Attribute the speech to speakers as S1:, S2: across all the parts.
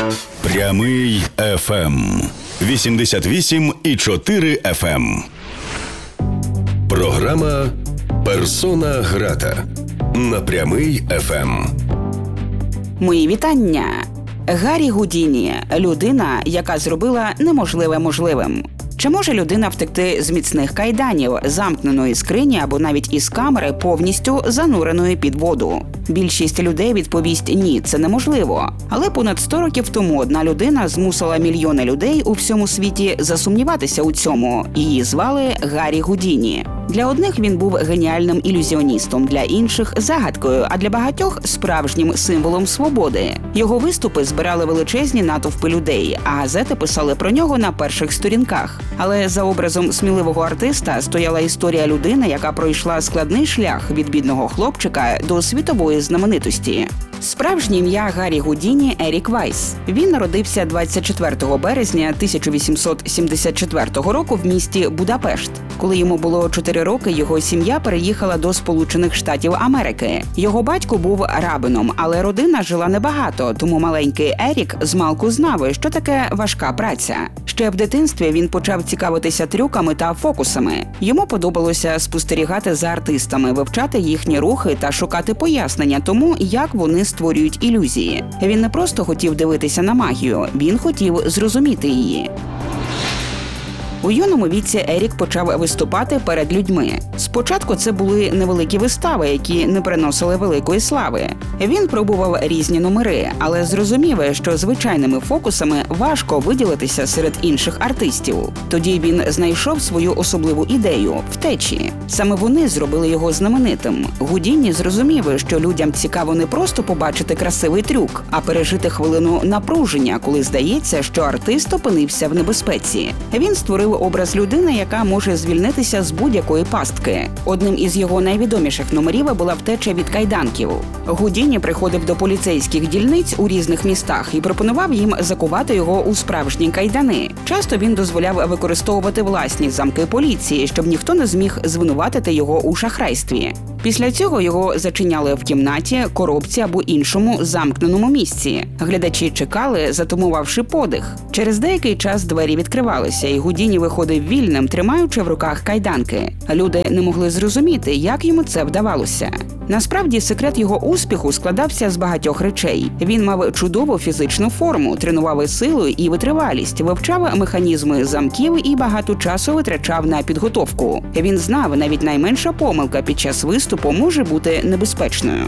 S1: Прямий ФМ 88,4 FM. Програма «Персона грата» на Прямий ФМ.
S2: Мої вітання. Гаррі Гудіні – людина, яка зробила неможливе можливим. Чи може людина втекти з міцних кайданів, замкненої скрині або навіть із камери, повністю зануреної під воду? Більшість людей відповість «ні, це неможливо». Але понад 100 років тому одна людина змусила мільйони людей у всьому світі засумніватися у цьому. Її звали Гаррі Гудіні. Для одних він був геніальним ілюзіоністом, для інших – загадкою, а для багатьох – справжнім символом свободи. Його виступи збирали величезні натовпи людей, а газети писали про нього на перших сторінках. Але за образом сміливого артиста стояла історія людини, яка пройшла складний шлях від бідного хлопчика до світової знаменитості. Справжнє ім'я Гаррі Гудіні – Ерік Вайс. Він народився 24 березня 1874 року в місті Будапешт. Коли йому було 4 роки, його сім'я переїхала до Сполучених Штатів Америки. Його батько був рабином, але родина жила небагато, тому маленький Ерік змалку знав, що таке важка праця. Ще в дитинстві він почав цікавитися трюками та фокусами. Йому подобалося спостерігати за артистами, вивчати їхні рухи та шукати пояснення тому, як вони створюють ілюзії. Він не просто хотів дивитися на магію, він хотів зрозуміти її. У юному віці Ерік почав виступати перед людьми. Спочатку це були невеликі вистави, які не приносили великої слави. Він пробував різні номери, але зрозумів, що звичайними фокусами важко виділитися серед інших артистів. Тоді він знайшов свою особливу ідею – втечі. Саме вони зробили його знаменитим. Гудіні зрозумів, що людям цікаво не просто побачити красивий трюк, а пережити хвилину напруження, коли здається, що артист опинився в небезпеці. Він створив образ людини, яка може звільнитися з будь-якої пастки. Одним із його найвідоміших номерів була втеча від кайданків. Гудіні приходив до поліцейських дільниць у різних містах і пропонував їм закувати його у справжні кайдани. Часто він дозволяв використовувати власні замки поліції, щоб ніхто не зміг звинуватити його у шахрайстві. Після цього його зачиняли в кімнаті, коробці або іншому замкненому місці. Глядачі чекали, затумувавши подих. Через деякий час двері відкривалися, і Гудіні виходив вільним, тримаючи в руках кайданки. Люди не могли зрозуміти, як йому це вдавалося. Насправді, секрет його успіху складався з багатьох речей. Він мав чудову фізичну форму, тренував силу і витривалість, вивчав механізми замків і багато часу витрачав на підготовку. Він знав, навіть найменша помилка під час виступу може бути небезпечною.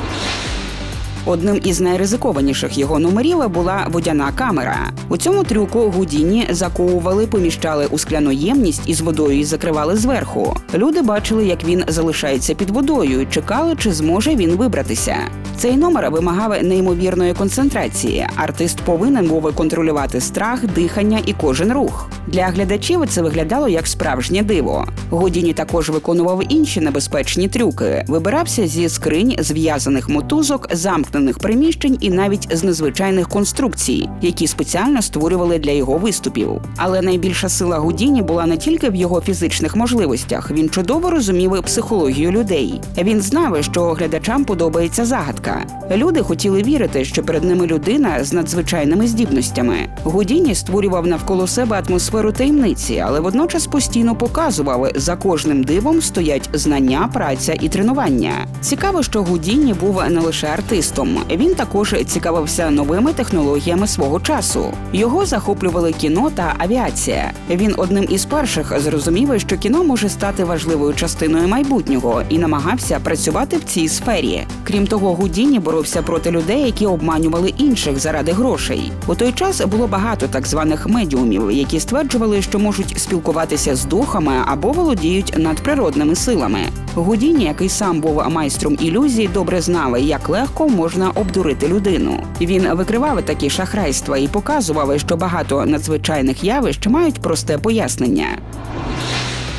S2: Одним із найризикованіших його номерів була водяна камера. У цьому трюку Гудіні заковували, поміщали у скляну ємність із водою і закривали зверху. Люди бачили, як він залишається під водою, і чекали, чи зможе він вибратися. Цей номер вимагав неймовірної концентрації. Артист повинен був контролювати страх, дихання і кожен рух. Для глядачів це виглядало як справжнє диво. Гудіні також виконував інші небезпечні трюки. Вибирався зі скринь, зв'язаних мотузок, замкнених приміщень і навіть з незвичайних конструкцій, які спеціально створювали для його виступів. Але найбільша сила Гудіні була не тільки в його фізичних можливостях. Він чудово розумів психологію людей. Він знав, що глядачам подобається загадка. Люди хотіли вірити, що перед ними людина з надзвичайними здібностями. Гудіні створював навколо себе атмосферу таємниці, але водночас постійно показував, за кожним дивом стоять знання, праця і тренування. Цікаво, що Гудіні був не лише артистом. Він також цікавився новими технологіями свого часу. Його захоплювали кіно та авіація. Він одним із перших зрозумів, що кіно може стати важливою частиною майбутнього і намагався працювати в цій сфері. Крім того, Гудіні боровся проти людей, які обманювали інших заради грошей. У той час було багато так званих медіумів, які стверджували, що можуть спілкуватися з духами або володіють надприродними силами. Гудіні, який сам був майстром ілюзій, добре знав, як легко можна обдурити людину. Він викривав такі шахрайства і показував, що багато надзвичайних явищ мають просте пояснення.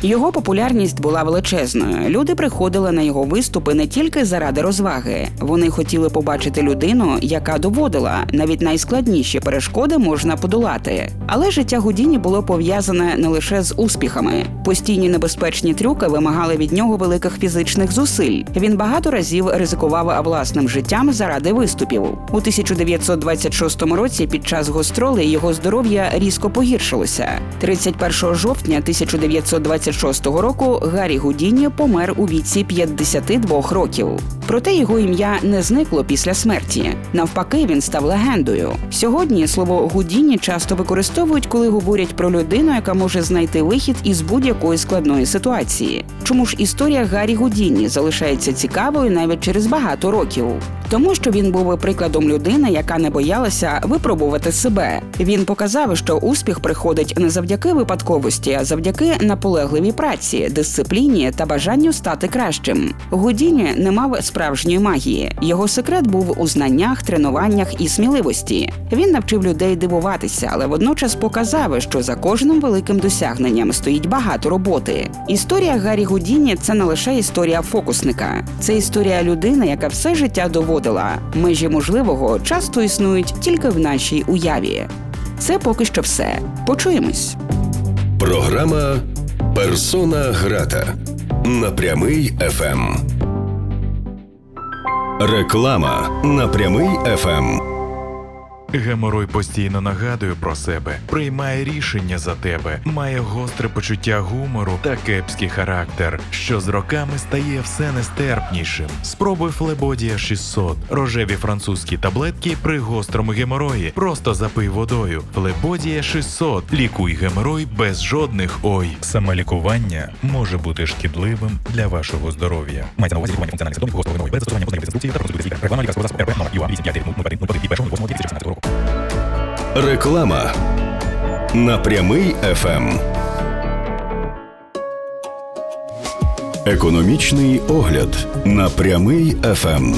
S2: Його популярність була величезною. Люди приходили на його виступи не тільки заради розваги. Вони хотіли побачити людину, яка доводила, навіть найскладніші перешкоди можна подолати. Але життя Гудіні було пов'язане не лише з успіхами. Постійні небезпечні трюки вимагали від нього великих фізичних зусиль. Він багато разів ризикував власним життям заради виступів. У 1926 році під час гастролей його здоров'я різко погіршилося. 31 жовтня 1926 року Гаррі Гудіні помер у віці 52 років. Проте його ім'я не зникло після смерті. Навпаки, він став легендою. Сьогодні слово Гудіні часто використовують, коли говорять про людину, яка може знайти вихід із будь-якої складної ситуації. Чому ж історія Гаррі Гудіні залишається цікавою навіть через багато років? Тому що він був прикладом людини, яка не боялася випробувати себе. Він показав, що успіх приходить не завдяки випадковості, а завдяки наполегливій праці, дисципліні та бажанню стати кращим. Гудіні не мав справжньої магії. Його секрет був у знаннях, тренуваннях і сміливості. Він навчив людей дивуватися, але водночас показав, що за кожним великим досягненням стоїть багато роботи. Історія Гаррі Гудіні – це не лише історія фокусника. Це історія людини, яка все життя доводила. Межі можливого часто існують тільки в нашій уяві. Це поки що все. Почуємось.
S1: Програма «Персона грата» на Прямий ФМ. Реклама на Прямий ФМ.
S3: Геморой постійно нагадує про себе, приймає рішення за тебе, має гостре почуття гумору та кепський характер, що з роками стає все нестерпнішим. Спробуй Флебодія 600. Рожеві французькі таблетки при гострому геморої. Просто запий водою. Флебодія 600. Лікуй геморой без жодних «ой». Самолікування може бути шкідливим для вашого здоров'я. Мається на увазі лікування функціональних симптомів гострого геморою без застосування познайомих інструкцій та процедури лікаря. Реклама лікарського засобу РП номер ЮА 85 і 2016 року.
S1: Реклама на Прямий ФМ. Економічний огляд на Прямий ФМ.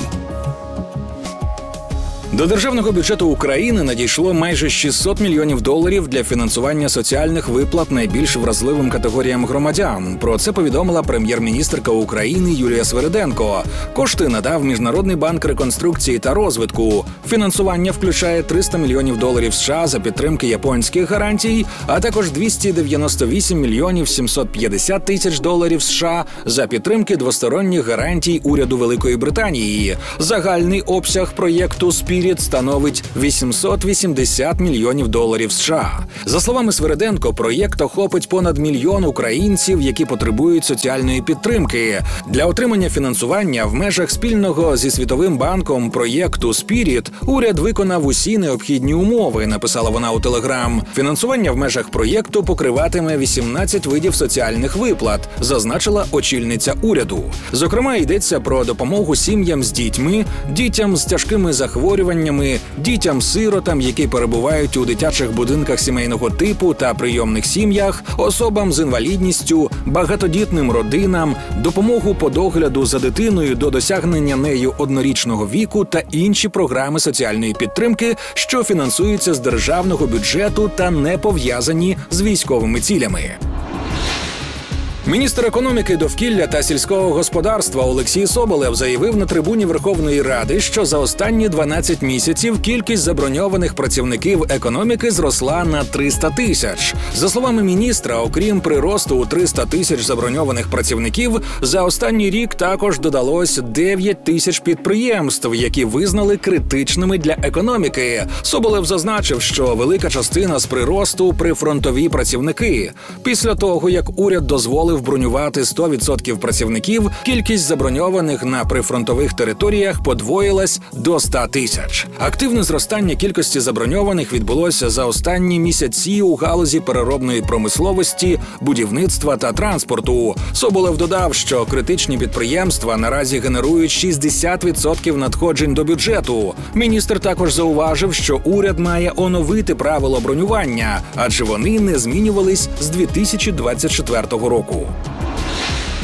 S4: До державного бюджету України надійшло майже 600 мільйонів доларів для фінансування соціальних виплат найбільш вразливим категоріям громадян. Про це повідомила прем'єр-міністерка України Юлія Свериденко. Кошти надав Міжнародний банк реконструкції та розвитку. Фінансування включає 300 мільйонів доларів США за підтримки японських гарантій, а також 298 мільйонів 750 тисяч доларів США за підтримки двосторонніх гарантій уряду Великої Британії. Загальний обсяг проєкту «Спіріт» становить 880 мільйонів доларів США. За словами Свериденко, проєкт охопить понад 1 мільйон українців, які потребують соціальної підтримки. Для отримання фінансування в межах спільного зі Світовим банком проєкту «Спіріт» уряд виконав усі необхідні умови, написала вона у Телеграм. Фінансування в межах проєкту покриватиме 18 видів соціальних виплат, зазначила очільниця уряду. Зокрема, йдеться про допомогу сім'ям з дітьми, дітям з тяжкими захворюваннями, дітям-сиротам, які перебувають у дитячих будинках сімейного типу та прийомних сім'ях, особам з інвалідністю, багатодітним родинам, допомогу по догляду за дитиною до досягнення нею 1-річного віку та інші програми соціальної підтримки, що фінансуються з державного бюджету та не пов'язані з військовими цілями. Міністр економіки, довкілля та сільського господарства Олексій Соболєв заявив на трибуні Верховної Ради, що за останні 12 місяців кількість заброньованих працівників економіки зросла на 300 тисяч. За словами міністра, окрім приросту у 300 тисяч заброньованих працівників, за останній рік також додалось 9 тисяч підприємств, які визнали критичними для економіки. Соболєв зазначив, що велика частина з приросту – прифронтові працівники. Після того, як уряд дозволив бронювати 100% працівників, кількість заброньованих на прифронтових територіях подвоїлась до 100 тисяч. Активне зростання кількості заброньованих відбулося за останні місяці у галузі переробної промисловості, будівництва та транспорту. Соболєв додав, що критичні підприємства наразі генерують 60% надходжень до бюджету. Міністр також зауважив, що уряд має оновити правила бронювання, адже вони не змінювались з 2024 року.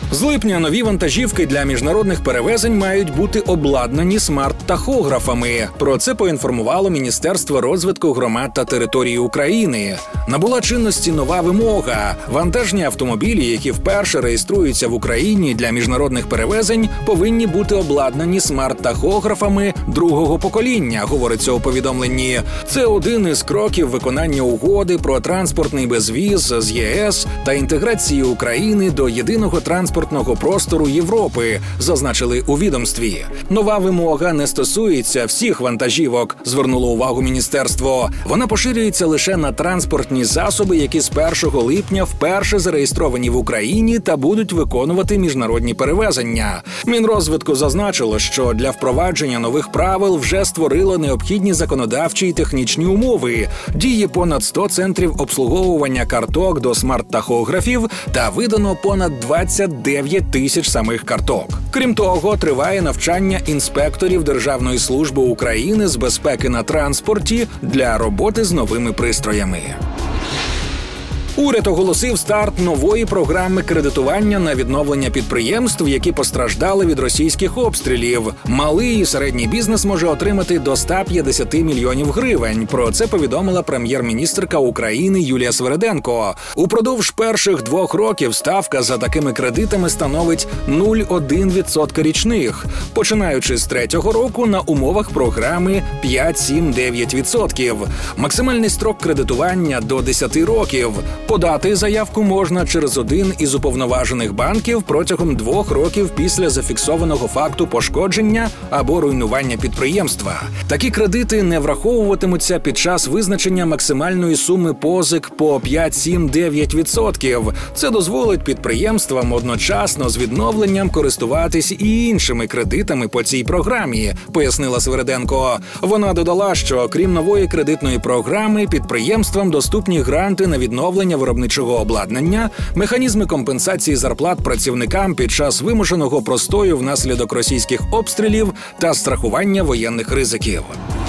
S4: З липня нові вантажівки для міжнародних перевезень мають бути обладнані смарт-тахографами. Про це поінформувало Міністерство розвитку громад та територій України. Набула чинності нова вимога. Вантажні автомобілі, які вперше реєструються в Україні для міжнародних перевезень, повинні бути обладнані смарт-тахографами другого покоління, говориться у повідомленні. Це один із кроків виконання угоди про транспортний безвіз з ЄС та інтеграції України до єдиного транспортного простору Європи, зазначили у відомстві. Нова вимога не стосується всіх вантажівок, звернуло увагу міністерство. Вона поширюється лише на транспортні засоби, які з 1 липня вперше зареєстровані в Україні та будуть виконувати міжнародні перевезення. Мінрозвитку зазначило, що для впровадження нових правил вже створило необхідні законодавчі і технічні умови. Діє понад 100 центрів обслуговування карток до смарт-тахографів та видано понад 29 тисяч самих карток. Крім того, триває навчання інспекторів Державної служби України з безпеки на транспорті для роботи з новими пристроями. Уряд оголосив старт нової програми кредитування на відновлення підприємств, які постраждали від російських обстрілів. Малий і середній бізнес може отримати до 150 мільйонів гривень. Про це повідомила прем'єр-міністерка України Юлія Свериденко. Упродовж перших 2 років ставка за такими кредитами становить 0,1% річних. Починаючи з 3-го року на умовах програми 5-7-9%. Максимальний строк кредитування до 10 років. Подати заявку можна через один із уповноважених банків протягом 2 років після зафіксованого факту пошкодження або руйнування підприємства. Такі кредити не враховуватимуться під час визначення максимальної суми позик по 5-7-9%. Це дозволить підприємствам одночасно з відновленням користуватись і іншими кредитами по цій програмі, пояснила Свериденко. Вона додала, що крім нової кредитної програми, підприємствам доступні гранти на відновлення виробничого обладнання, механізми компенсації зарплат працівникам під час вимушеного простою внаслідок російських обстрілів та страхування воєнних ризиків.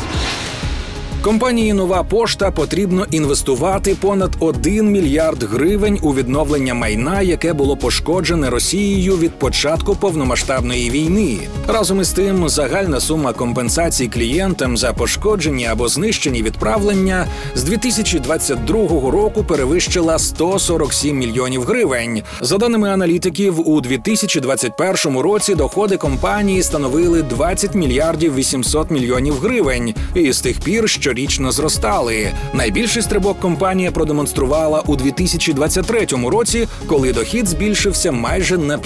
S4: Компанії «Нова пошта» потрібно інвестувати понад 1 мільярд гривень у відновлення майна, яке було пошкоджене Росією від початку повномасштабної війни. Разом із тим, загальна сума компенсацій клієнтам за пошкоджені або знищені відправлення з 2022 року перевищила 147 мільйонів гривень. За даними аналітиків, у 2021 році доходи компанії становили 20 мільярдів 800 мільйонів гривень і з тих пір щорічно зростали. Найбільший стрибок компанія продемонструвала у 2023 році, коли дохід збільшився майже на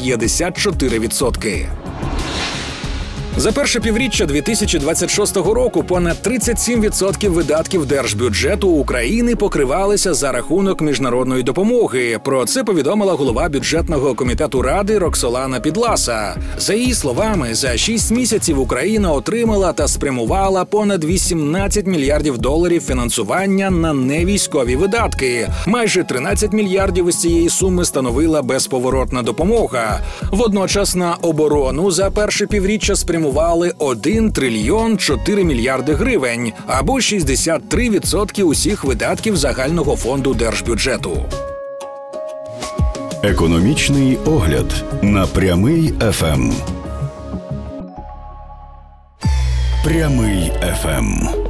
S4: 54%. За перше півріччя 2026 року понад 37% видатків держбюджету України покривалися за рахунок міжнародної допомоги. Про це повідомила голова бюджетного комітету Ради Роксолана Підласа. За її словами, за 6 місяців Україна отримала та спрямувала понад 18 мільярдів доларів фінансування на невійськові видатки. Майже 13 мільярдів із цієї суми становила безповоротна допомога. Водночас на оборону за перше півріччя спрямували 1 трильйон 4 мільярди гривень, або 63% усіх видатків загального фонду держбюджету.
S1: Економічний огляд на Прямий ФМ. Прямий ФМ.